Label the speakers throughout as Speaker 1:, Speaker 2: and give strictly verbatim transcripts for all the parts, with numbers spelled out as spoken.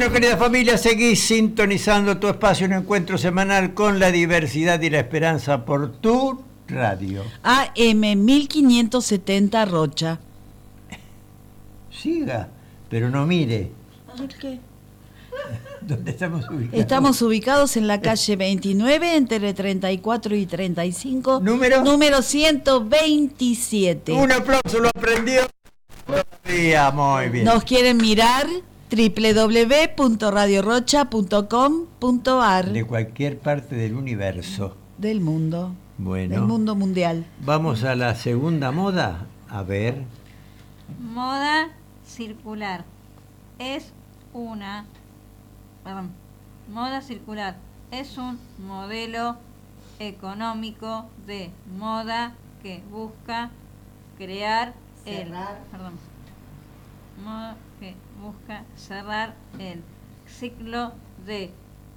Speaker 1: Bueno, querida familia, seguís sintonizando tu espacio, un encuentro semanal con la diversidad y la esperanza por tu radio.
Speaker 2: A M mil quinientos setenta Rocha.
Speaker 1: Siga, pero no mire.
Speaker 2: ¿Por qué?
Speaker 1: ¿Dónde estamos ubicados?
Speaker 2: Estamos ubicados en la calle veintinueve, entre treinta y cuatro y treinta y cinco.
Speaker 1: ¿Número?
Speaker 2: Número ciento veintisiete.
Speaker 1: Un aplauso, lo aprendió. Todavía, muy bien.
Speaker 2: Nos quieren mirar doble u doble u doble u punto radio rocha punto com punto a r.
Speaker 1: De cualquier parte del universo.
Speaker 2: Del mundo.
Speaker 1: Bueno.
Speaker 2: Del mundo mundial.
Speaker 1: Vamos a la segunda moda. A ver.
Speaker 3: Moda circular. Es una... Perdón. Moda circular. Es un modelo económico de moda que busca crear
Speaker 2: Cerrar.
Speaker 3: el... Perdón. Moda que busca cerrar el ciclo de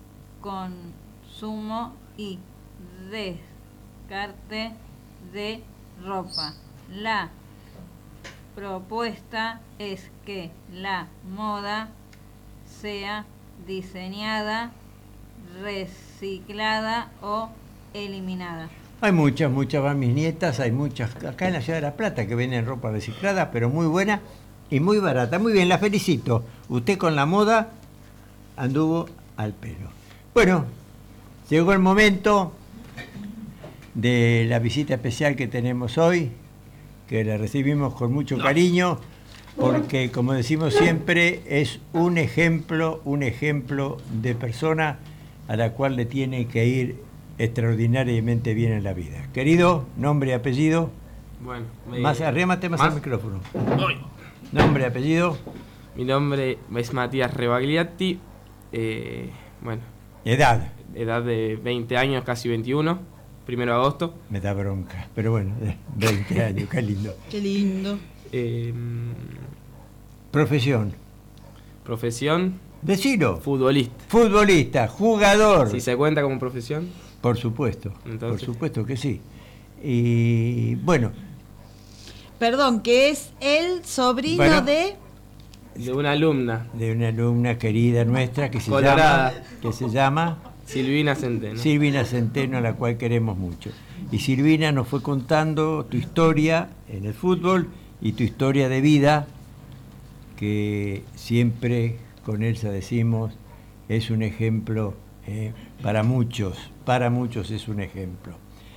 Speaker 3: consumo y descarte de ropa. La propuesta es que la moda sea diseñada, reciclada o eliminada.
Speaker 1: Hay muchas, muchas, van mis nietas, hay muchas acá en la ciudad de La Plata que venden ropa reciclada, pero muy buena y muy barata. Muy bien, la felicito. Usted con la moda anduvo al pelo. Bueno, llegó el momento de la visita especial que tenemos hoy, que la recibimos con mucho cariño, porque como decimos siempre, es un ejemplo, un ejemplo de persona a la cual le tiene que ir extraordinariamente bien en la vida. Querido, nombre y apellido.
Speaker 4: Bueno, me...
Speaker 1: Más, arrímate más,
Speaker 4: ¿Más?
Speaker 1: al micrófono.
Speaker 4: Voy.
Speaker 1: Nombre y apellido.
Speaker 4: Mi nombre es Matías Rebagliati. Eh, bueno,
Speaker 1: Edad.
Speaker 4: edad de veinte años, casi veintiuno. Primero de agosto.
Speaker 1: Me da bronca, pero bueno, veinte años, qué lindo.
Speaker 2: Qué lindo.
Speaker 4: Eh,
Speaker 1: Profesión.
Speaker 4: profesión,
Speaker 1: Decilo.
Speaker 4: futbolista.
Speaker 1: Futbolista, jugador.
Speaker 4: Si se cuenta como profesión.
Speaker 1: Por supuesto,
Speaker 4: Entonces.
Speaker 1: por supuesto que sí. Y bueno,
Speaker 2: Perdón, que es el sobrino
Speaker 1: Bueno.
Speaker 2: de...
Speaker 4: De una alumna,
Speaker 1: de una alumna querida nuestra que se
Speaker 4: Colorada.
Speaker 1: llama, que se llama
Speaker 4: Silvina Centeno.
Speaker 1: Silvina Centeno, a la cual queremos mucho. Y Silvina nos fue contando tu historia en el fútbol y tu historia de vida, que siempre con Elsa decimos es un ejemplo eh, para muchos, para muchos es un ejemplo.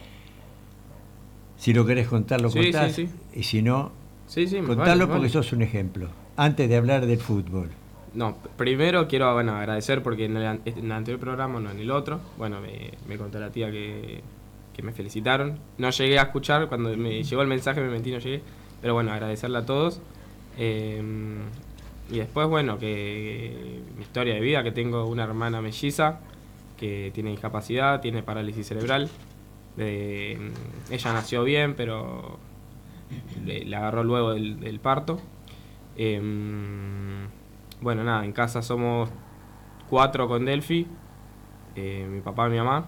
Speaker 1: Si lo querés contar, lo
Speaker 4: Sí,
Speaker 1: contás,
Speaker 4: sí, sí.
Speaker 1: y si no,
Speaker 4: Sí, sí, me
Speaker 1: contalo
Speaker 4: vale, me
Speaker 1: porque
Speaker 4: vale.
Speaker 1: sos un ejemplo. Antes de hablar del fútbol.
Speaker 4: No, primero quiero bueno, agradecer porque en el, an- en el anterior programa, no en el otro, bueno, me, me contó la tía que, que me felicitaron. No llegué a escuchar, cuando me llegó el mensaje me mentí, no llegué, pero bueno, agradecerle a todos. Eh, y después, bueno, que mi historia de vida, que tengo una hermana melliza que tiene discapacidad, tiene parálisis cerebral. De, ella nació bien, pero le, le agarró luego del, del parto. Eh, bueno, nada, en casa somos cuatro con Delphi, eh, mi papá y mi mamá.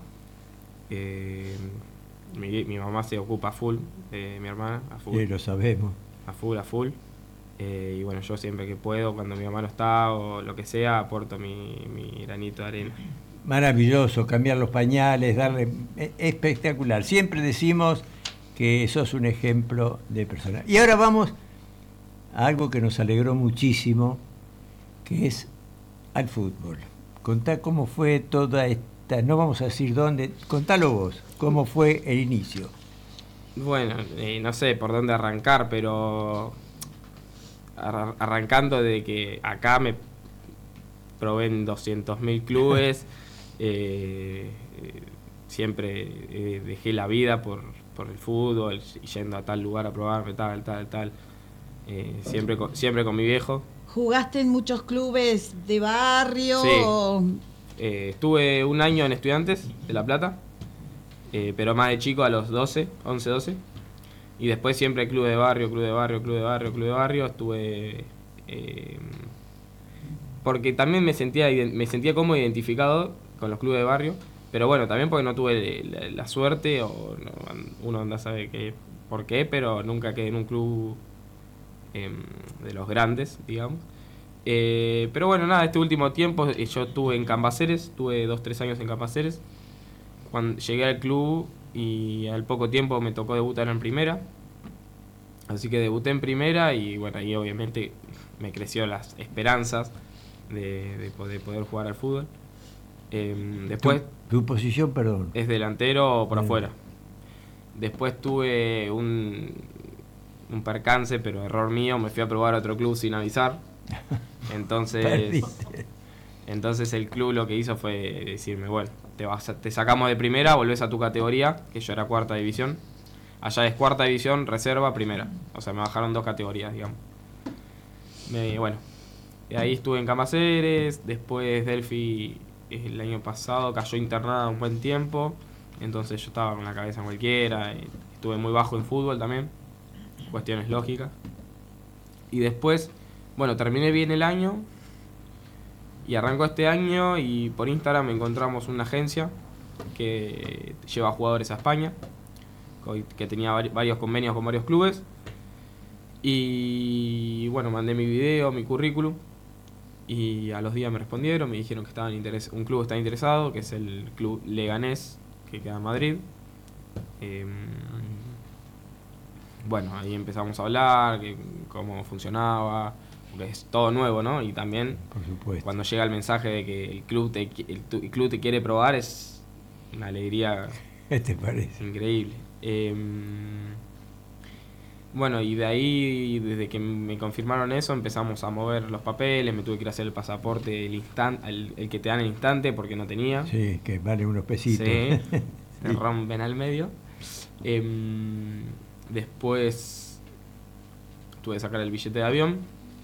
Speaker 4: Eh, mi, mi mamá se ocupa full de mi hermana, a full,
Speaker 1: Sí, lo sabemos.
Speaker 4: a full, a full. Eh, y bueno, yo siempre que puedo, cuando mi mamá no está o lo que sea, aporto mi, mi granito de arena.
Speaker 1: Maravilloso, cambiar los pañales, darle... eh, espectacular. Siempre decimos que sos un ejemplo de persona. Y ahora vamos a algo que nos alegró muchísimo, que es al fútbol. Contá cómo fue toda esta... No vamos a decir dónde, contalo vos, cómo fue el inicio.
Speaker 4: Bueno, eh, no sé por dónde arrancar, pero arra- arrancando de que acá me probé en doscientos mil clubes, eh, eh, siempre eh, dejé la vida por, por el fútbol, y yendo a tal lugar a probarme, tal, tal, tal, eh, siempre, con, siempre con mi viejo.
Speaker 2: ¿Jugaste en muchos clubes de barrio?
Speaker 4: Sí.
Speaker 2: o-
Speaker 4: Eh, estuve un año en Estudiantes de La Plata, eh, pero más de chico a los doce, once, doce. Y después siempre club de barrio, club de barrio, club de barrio, club de barrio. Estuve... Eh, porque también me sentía, me sentía como identificado con los clubes de barrio. Pero bueno, también porque no tuve la, la suerte, o no, uno anda sabe que, por qué, pero nunca quedé en un club eh, de los grandes, digamos. Eh, pero bueno, nada, este último tiempo eh, yo estuve en Cambaceres, tuve dos, tres años en Cambaceres. Cuando llegué al club y al poco tiempo me tocó debutar en primera. Así que debuté en primera y bueno, ahí obviamente me creció las esperanzas de, de poder, poder jugar al fútbol. Eh, después
Speaker 1: ¿Tu, tu posición, perdón?
Speaker 4: es delantero por
Speaker 1: Bien.
Speaker 4: afuera. Después tuve un, un percance, pero error mío, me fui a probar a otro club sin avisar. Entonces,
Speaker 1: Perdiste.
Speaker 4: entonces el club lo que hizo fue decirme, bueno, te, vas a- te sacamos de primera, volvés a tu categoría, que yo era cuarta división. Allá es cuarta división, reserva, primera. O sea, me bajaron dos categorías, digamos. Me- bueno, y ahí estuve en Cambaceres, después Delphi el año pasado cayó internada un buen tiempo, entonces yo estaba con la cabeza en cualquiera, y estuve muy bajo en fútbol también, cuestiones lógicas. Y después, bueno, terminé bien el año y arrancó este año y por Instagram encontramos una agencia que lleva jugadores a España, que tenía vari- varios convenios con varios clubes. Y bueno, mandé mi video, mi currículum. Y a los días me respondieron, me dijeron que estaban interes- un club está interesado, que es el club Leganés, que queda en Madrid. Eh, bueno, ahí empezamos a hablar, que, cómo funcionaba, porque es todo nuevo, ¿no? Y también
Speaker 1: Por supuesto.
Speaker 4: cuando llega el mensaje de que el club te, qui- el, tu- el club te quiere probar, es una alegría
Speaker 1: ¿Qué te parece?
Speaker 4: increíble. Eh, bueno, y de ahí, desde que me confirmaron eso, empezamos a mover los papeles, me tuve que ir a hacer el pasaporte, el, instan- el, el que te dan el instante, porque no tenía.
Speaker 1: Sí, que vale unos pesitos.
Speaker 4: Sí, se
Speaker 1: Sí.
Speaker 4: rompen al medio. Em, después tuve que sacar el billete de avión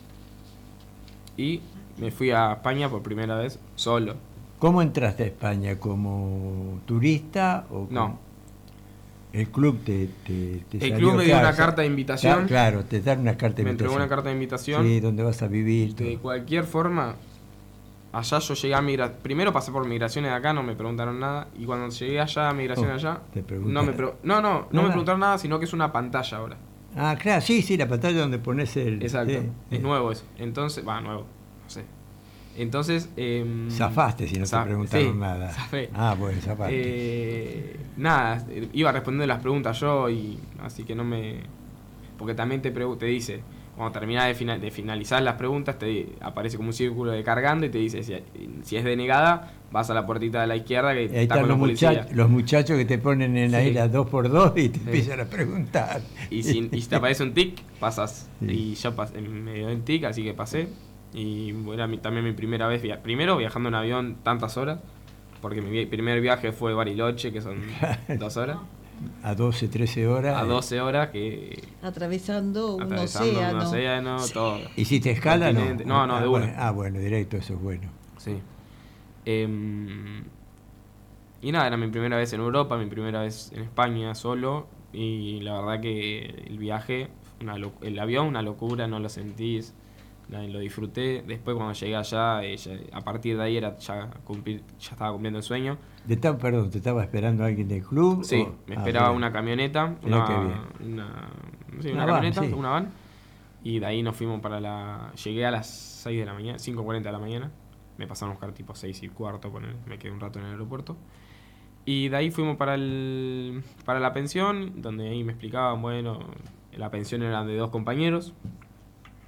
Speaker 4: y me fui a España por primera vez solo.
Speaker 1: ¿Cómo entraste a España? ¿Como turista o como-
Speaker 4: No.
Speaker 1: El club te, te, te
Speaker 4: El
Speaker 1: salió,
Speaker 4: club me dio
Speaker 1: claro,
Speaker 4: una
Speaker 1: o sea,
Speaker 4: carta de invitación.
Speaker 1: Claro, te dan una carta de
Speaker 4: Me
Speaker 1: invitación.
Speaker 4: entregó una carta de invitación.
Speaker 1: Sí, donde vas a vivir.
Speaker 4: De
Speaker 1: todo.
Speaker 4: cualquier forma, allá yo llegué a migración. Primero pasé por migraciones de acá, no me preguntaron nada. Y cuando llegué allá a migración
Speaker 1: Oh,
Speaker 4: allá,
Speaker 1: te preguntaron.
Speaker 4: no me pre- no, no, no
Speaker 1: Nada.
Speaker 4: me preguntaron nada, sino que es una pantalla ahora.
Speaker 1: Ah, claro, sí, sí, la pantalla donde pones el...
Speaker 4: Exacto.
Speaker 1: sí,
Speaker 4: Es
Speaker 1: sí.
Speaker 4: nuevo eso. Entonces, va, nuevo. No sé. Entonces, eh,
Speaker 1: Zafaste si no te preguntaron nada.
Speaker 4: Zafé.
Speaker 1: Ah, bueno, zafaste.
Speaker 4: Eh, nada, eh, iba respondiendo las preguntas yo y así que no me... Porque también te, pregu- te dice, cuando terminás de, fina- de finalizar las preguntas, te aparece como un círculo de cargando y te dice, si, si es denegada, vas a la puertita de la izquierda que
Speaker 1: Ahí
Speaker 4: está
Speaker 1: están
Speaker 4: con
Speaker 1: los,
Speaker 4: los policías.
Speaker 1: muchachos, los muchachos que te ponen en ahí
Speaker 4: Sí.
Speaker 1: las dos por dos y te
Speaker 4: Sí.
Speaker 1: empiezan a preguntar.
Speaker 4: Y si, y si te aparece un tic, pasas.
Speaker 1: Sí.
Speaker 4: Y yo pasé, me dio el tic, así que pasé. Y era mi- también mi primera vez, via- primero viajando en avión tantas horas, porque mi vi- primer viaje fue Bariloche, que son dos horas,
Speaker 1: A doce, trece horas.
Speaker 4: a doce horas, que
Speaker 2: Atravesando un
Speaker 4: atravesando
Speaker 2: océano.
Speaker 4: un océano, todo.
Speaker 1: ¿Hiciste escala? No,
Speaker 4: Continente. No, no,
Speaker 1: ah,
Speaker 4: de
Speaker 1: bueno,
Speaker 4: una.
Speaker 1: ah, bueno, directo, eso es bueno.
Speaker 4: Sí. Em, y nada, era mi primera vez en Europa, mi primera vez en España solo, y la verdad que el viaje, una loc- el avión, una locura, no lo sentís. Nada, lo disfruté. Después cuando llegué allá, eh, ya- a partir de ahí era ya cumplir, ya estaba cumpliendo el sueño.
Speaker 1: Te estaba, perdón, ¿te estaba esperando alguien del club?
Speaker 4: Sí,
Speaker 1: o-
Speaker 4: me
Speaker 1: ah,
Speaker 4: esperaba
Speaker 1: bien.
Speaker 4: una camioneta,
Speaker 1: Mirá
Speaker 4: una,
Speaker 1: qué bien.
Speaker 4: una, sí,
Speaker 1: Una
Speaker 4: una
Speaker 1: van,
Speaker 4: camioneta,
Speaker 1: sí.
Speaker 4: una van. Y de ahí nos fuimos para la... Llegué a las seis de la mañana, cinco cuarenta de la mañana. Me pasaron a buscar tipo seis y cuarto, ponele, me quedé un rato en el aeropuerto. Y de ahí fuimos para el para la pensión, donde ahí me explicaban, bueno, la pensión era de dos compañeros,